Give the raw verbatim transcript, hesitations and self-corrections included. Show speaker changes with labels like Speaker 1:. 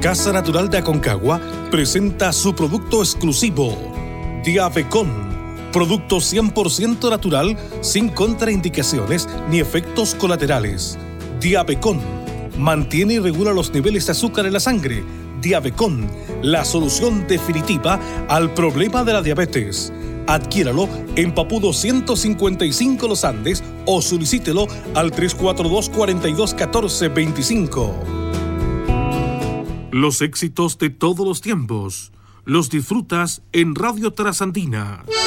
Speaker 1: Casa Natural de Aconcagua presenta su producto exclusivo, Diabecon, producto cien por ciento natural, sin contraindicaciones ni efectos colaterales. Diabecon mantiene y regula los niveles de azúcar en la sangre. Diabecon, la solución definitiva al problema de la diabetes. Adquiéralo en Papudo ciento cincuenta y cinco Los Andes o solicítelo al tres cuatro dos, cuatro dos, uno cuatro dos cinco. Los éxitos de todos los tiempos los disfrutas en Radio Trasandina.